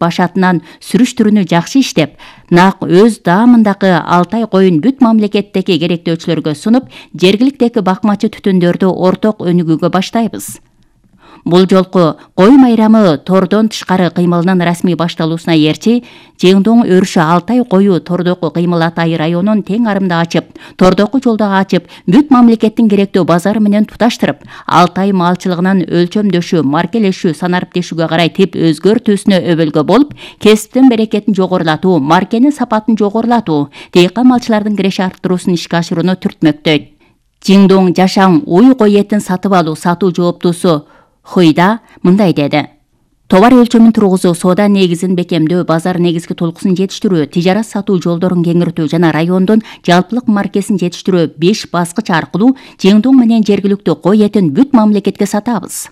башатынан сүрүштүрүүнү жакшы иштеп, нак өз даамындагы Алтай коюн бүт мамлекеттеги керектөөчүлөргө сунуп, жергиликтеги бакмачы түтүндөрдү орток өнүгүүгө баштайбыз. Бул жолку кой майрамы тордон тышкары кыймылынын расмий башталуусуна ээрчи, Жеңдоң өрүшү Алтай кою тордоку кыймыл Атай районун тең арымда ачып, тордоку жолдогу ачып, бүт мамлекеттин керектөө базары менен туташтырып, Алтай малчылыгынын өлчөмдөшү, маркелешүү, санариптешүүгө карай тип өзгөртүүсүнө өбөлгө болуп, кесиптин берекетин жогорулатуу, маркенин сапатын жогорулатуу, дыйкан малчылардын киреше арттыруусун ишке ашырууну түртмөктөйт. Жеңдоң жашаң уй кой этин сатып алуу сатуу жооптуусу Хойда мындай деди. Товар өлчөмүн тургузуу, соода негизин бекемдөө, базар негизги толкусын жетиштирүү, тижарат сатуу жолдорун кеңиртүү жана райондун жалпылык маркесин жетиштирүү 5 баскыч аркылуу Жеңдоң менен жергиликтүү кой этин бүт мамлекетке сатабыз.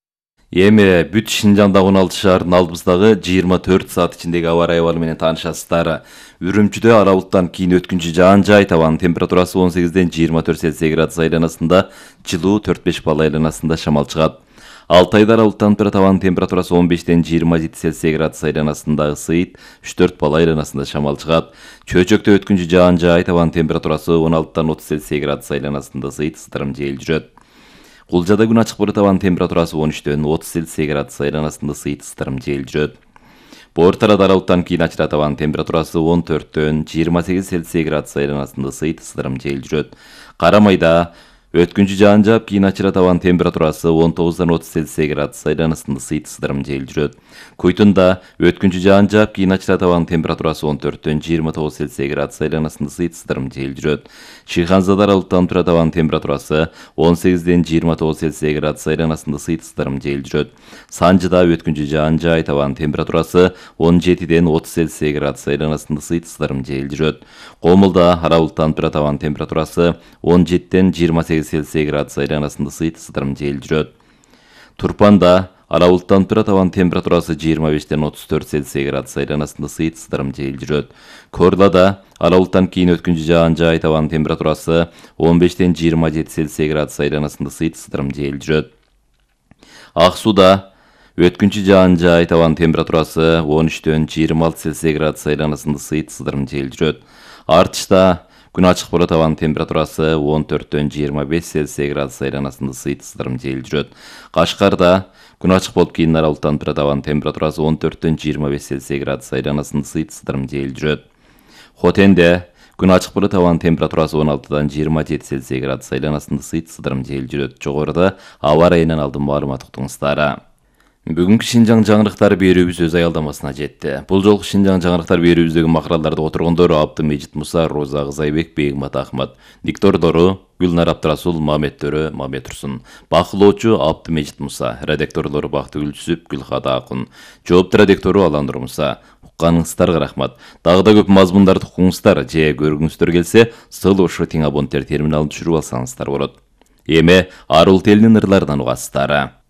Эми бүт Шинжаңда 16 шаардын алдыбыздагы 24 саат ичиндеги аба ырайы абалы менен таанышасыздар. Үрүмчүдө ара булуттан кийин өткүнчү жаан жай, табанын температурасы 18-ден 24 Цельсий градус айланасында, жылуу 4-5 балл айланасында шамал чыгат. Алтайда ара булуттан табанын температурасы 15-ден 27 Цельсий градус айланасында ысыйт, 3-4 балл айланасында шамал чыгат. Чөчөктө өткүнчү жаан жай, табанын температурасы 16-дан 30 Цельсий градус айланасында ысыйт, ысытырым жел жүрөт. Кулжада күн ачык болуп, табанын температурасы 13-дөн 30 Цельсий градус айланасында ысыйт, ысытырым жел жүрөт. Бортарада ара булуттан кийин ачыра, табанын температурасы 14-дөн 28 Цельсий градус айланасында ысыйт, ысытырым жел жүрөт. Карамайда өткүнчү жаан жаап, кийин ачыра, табанын температурасы 19-дан 30 Цельсий градус айланасында ысыйт, ысытырым жел жүрөт. Куйтунда өткүнчү жаан жаап, кийин ачыра, табанын температурасы 14-дөн 29 Цельсий градус айланасында ысыйт, ысытырым жел жүрөт. Шыйханзада ара булуттан тура, табанын температурасы 18-ден 29 Цельсий градус айланасында ысыйт, ысытырым жел жүрөт. Санжыда өткүнчү жаан жай, табанын температурасы 17-ден 30 Цельсий градус айланасында ысыйт, ысытырым жел жүрөт. Комулда ара булуттан тура, табанын температурасы 17-ден 28 Цельсий градус айланасында ысыйт, ысытырым жел жүрөт. Турпанда ара булуттан тура, табанын температурасы 25-ден 34 Цельсий градус айланасында ысыйт, ысытырым жел жүрөт. Корлада ара булуттан кийин өткүнчү жаан жай, табанын температурасы 15-ден 27 Цельсий градус айланасында ысыйт, ысытырым жел жүрөт. Ак сууда өткүнчү жаан жай, табанын температурасы 13-дөн 26 Цельсий градус айланасында ысыйт, ысытырым жел жүрөт. Артышта күн ачык болуп, табанын температурасы 14-дөн 25 Цельсий градус айланасында ысыйт, ысытырым жел жүрөт. Кашкарда күн ачык болуп, кийин ара булуттан тура, табанын температурасы 14-дөн 25 Цельсий градус айланасында ысыйт, ысытырым жел жүрөт. Хотенде күн ачык болуп, табанын температурасы 16-дан 27 Цельсий градус айланасында ысыйт, ысытырым жел жүрөт. Жогоруда аба ырайынан алдын маалымат уктуңуздар. Бүгүнкү Шинжаң жаңырыктары берүүбүз өз аялдамасына жетти. Бул жолку Шинжаң жаңырыктар берүүбүздөгү макалаларды отургондор Абдымежит Муса, Роза Кызайбек, Бегмат Ахмат. Диктордору Гүлнар Абдрасул, Мамет Төрө, Мамет Турсун. Бакылоочу Абдымежит Муса, редакторлору Бактыгүл Жүсүп, Гүлхада Акун. Жоопту редактору Алан Нурмуса. Укканыңыздарга рахмат. Дагы да көп мазмундарды укуңуздар же көргүңүздөр келсе, сыл ошо тең абоненттер терминалын түшүрүп алсаңыздар болот. Эми Арул телинин ырларынан угасыздар.